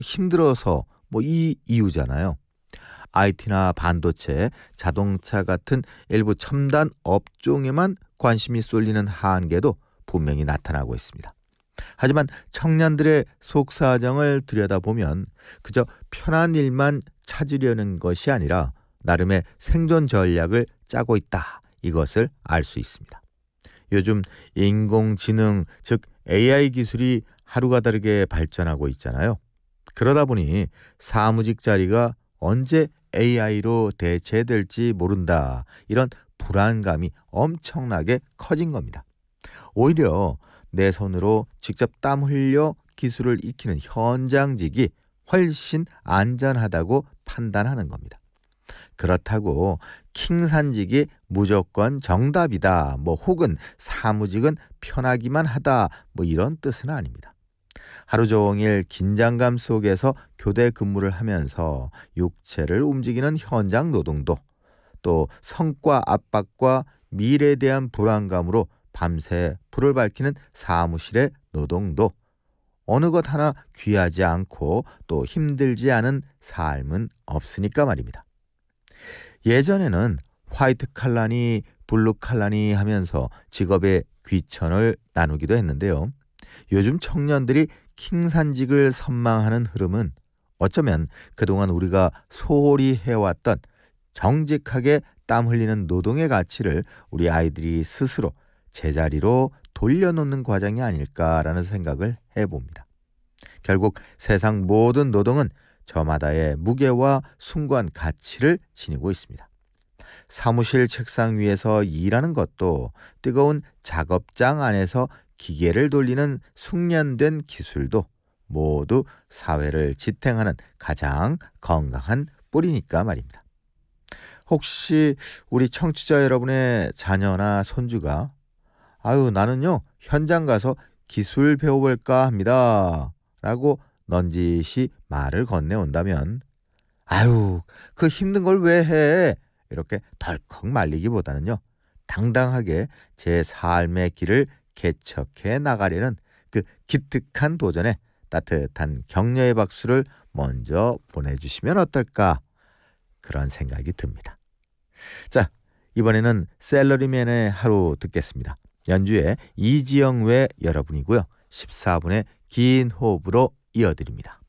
힘들어서 이 이유잖아요. IT나 반도체, 자동차 같은 일부 첨단 업종에만 관심이 쏠리는 한계도 분명히 나타나고 있습니다. 하지만 청년들의 속사정을 들여다보면 그저 편한 일만 찾으려는 것이 아니라 나름의 생존 전략을 짜고 있다. 이것을 알 수 있습니다. 요즘 인공지능, 즉 AI 기술이 하루가 다르게 발전하고 있잖아요. 그러다 보니 사무직 자리가 언제 AI로 대체될지 모른다. 이런 불안감이 엄청나게 커진 겁니다. 오히려 내 손으로 직접 땀 흘려 기술을 익히는 현장직이 훨씬 안전하다고 판단하는 겁니다. 그렇다고 킹산직이 무조건 정답이다. 혹은 사무직은 편하기만 하다. 이런 뜻은 아닙니다. 하루 종일 긴장감 속에서 교대 근무를 하면서 육체를 움직이는 현장 노동도, 또 성과 압박과 미래에 대한 불안감으로 밤새 불을 밝히는 사무실의 노동도 어느 것 하나 귀하지 않고 또 힘들지 않은 삶은 없으니까 말입니다. 예전에는 화이트 칼라니 블루 칼라니 하면서 직업의 귀천을 나누기도 했는데요. 요즘 청년들이 킹산직을 선망하는 흐름은 어쩌면 그동안 우리가 소홀히 해왔던 정직하게 땀 흘리는 노동의 가치를 우리 아이들이 스스로 제자리로 돌려놓는 과정이 아닐까라는 생각을 해봅니다. 결국 세상 모든 노동은 저마다의 무게와 숭고한 가치를 지니고 있습니다. 사무실 책상 위에서 일하는 것도, 뜨거운 작업장 안에서 기계를 돌리는 숙련된 기술도 모두 사회를 지탱하는 가장 건강한 뿌리니까 말입니다. 혹시 우리 청취자 여러분의 자녀나 손주가 나는요 현장 가서 기술 배워볼까 합니다 라고 넌지시 말을 건네온다면 그 힘든 걸 왜 해? 이렇게 덜컥 말리기보다는요 당당하게 제 삶의 길을 개척해 나가려는 그 기특한 도전에 따뜻한 격려의 박수를 먼저 보내주시면 어떨까, 그런 생각이 듭니다. 자, 이번에는 샐러리맨의 하루 듣겠습니다. 연주의 이지영 외 여러분이고요. 14분의 긴 호흡으로 이어드립니다.